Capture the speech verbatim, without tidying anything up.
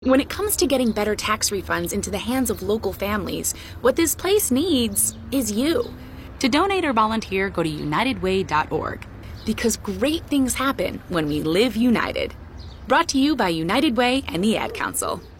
When it comes to getting better tax refunds into the hands of local families, what this place needs is you. To donate or volunteer, go to united way dot org. Because great things happen when we live united. Brought to you by United Way and the Ad Council.